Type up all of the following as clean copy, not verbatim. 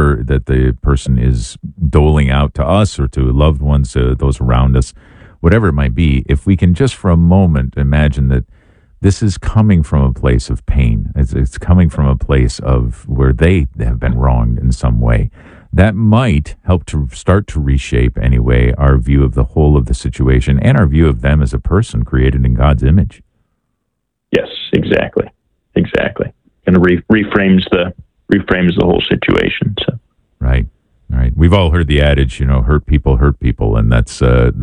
whatever that the person is doling out to us or to loved ones, those around us, whatever it might be, if we can just for a moment imagine that this is coming from a place of pain. It's coming from a place of where they have been wronged in some way. That might help to start to reshape, anyway, our view of the whole of the situation and our view of them as a person created in God's image. Yes, exactly. And reframes the whole situation. So. Right. We've all heard the adage, hurt people, and that's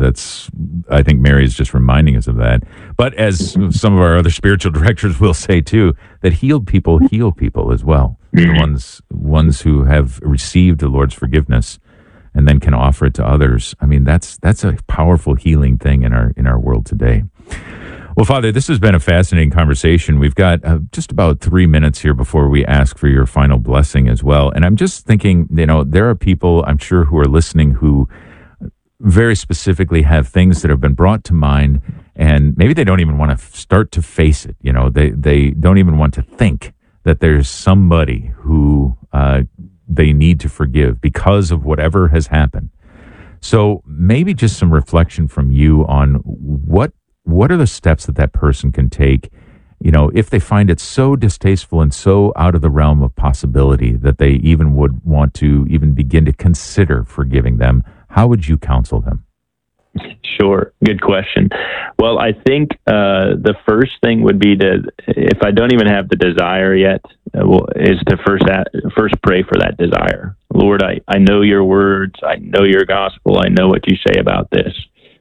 I think Mary is just reminding us of that. But as some of our other spiritual directors will say too, that healed people heal people as well. The ones who have received the Lord's forgiveness and then can offer it to others. I mean, that's a powerful healing thing in our world today. Well, Father, this has been a fascinating conversation. We've got just about 3 minutes here before we ask for your final blessing as well. And I'm just thinking, there are people, I'm sure, who are listening who very specifically have things that have been brought to mind, and maybe they don't even want to start to face it. They don't even want to think that there's somebody who they need to forgive because of whatever has happened. So maybe just some reflection from you on what are the steps that person can take, if they find it so distasteful and so out of the realm of possibility that they even would want to even begin to consider forgiving them? How would you counsel them? Sure. Good question. Well, I think the first thing would be if I don't even have the desire yet, is to first pray for that desire. Lord, I know your words. I know your gospel. I know what you say about this.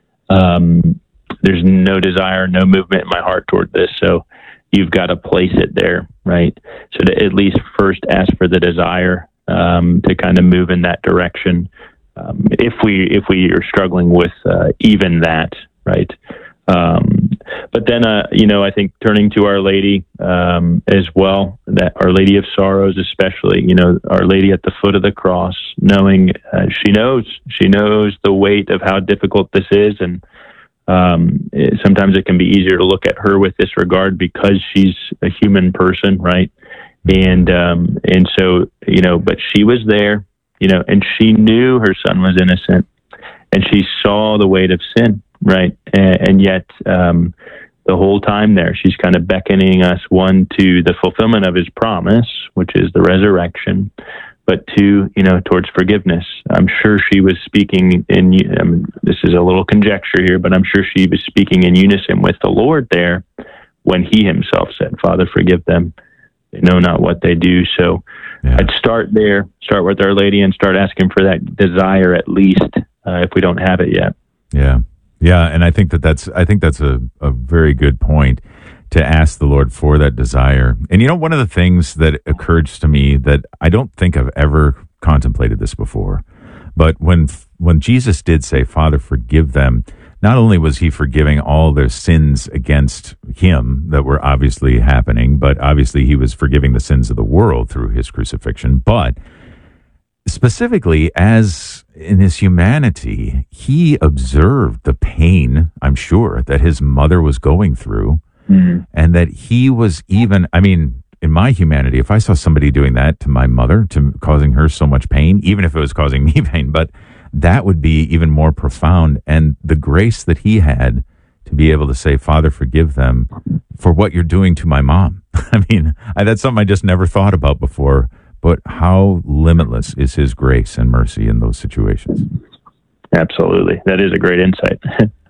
There's no desire, no movement in my heart toward this. So you've got to place it there, right? So to at least first ask for the desire to kind of move in that direction. If we are struggling with even that, right? But then, I think turning to Our Lady as well, that Our Lady of Sorrows, especially, Our Lady at the foot of the cross, knowing she knows the weight of how difficult this is, and sometimes it can be easier to look at her with disregard because she's a human person, right? And so, but she was there, and she knew her son was innocent, and she saw the weight of sin, right? And yet, the whole time there, she's kind of beckoning us, one, to the fulfillment of his promise, which is the resurrection, but two, towards forgiveness. I'm sure she was speaking this is a little conjecture here, but I'm sure she was speaking in unison with the Lord there when he himself said, Father, forgive them. They know not what they do. So I'd start there, start with Our Lady, and start asking for that desire at least, if we don't have it yet. Yeah. And I think that's a very good point, to ask the Lord for that desire. And one of the things that occurs to me that I don't think I've ever contemplated this before, but when Jesus did say, Father, forgive them, not only was he forgiving all their sins against him that were obviously happening, but obviously he was forgiving the sins of the world through his crucifixion, but specifically as in his humanity, he observed the pain, I'm sure, that his mother was going through. And that he was even, in my humanity, if I saw somebody doing that to my mother, causing her so much pain, even if it was causing me pain, but that would be even more profound. And the grace that he had to be able to say, Father, forgive them for what you're doing to my mom. That's something I just never thought about before, but how limitless is his grace and mercy in those situations. Absolutely. That is a great insight.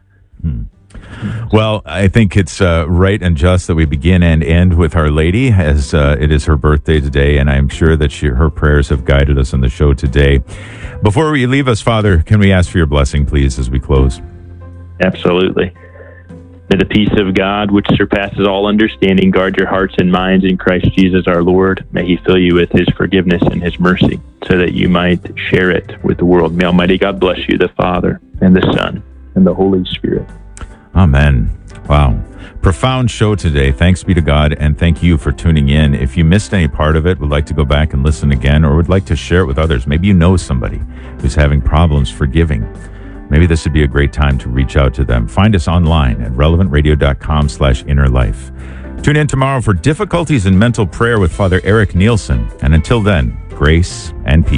Well, I think it's right and just that we begin and end with Our Lady, as it is her birthday today, and I'm sure that her prayers have guided us on the show today. Before we leave us, Father, can we ask for your blessing, please, as we close? Absolutely. May the peace of God, which surpasses all understanding, guard your hearts and minds in Christ Jesus our Lord. May he fill you with his forgiveness and his mercy, so that you might share it with the world. May Almighty God bless you, the Father, and the Son, and the Holy Spirit. Amen. Wow. Profound show today. Thanks be to God, and thank you for tuning in. If you missed any part of it, would like to go back and listen again, or would like to share it with others, maybe you know somebody who's having problems forgiving, maybe this would be a great time to reach out to them. Find us online at relevantradio.com/innerlife. Tune in tomorrow for Difficulties in Mental Prayer with Father Eric Nielsen. And until then, grace and peace.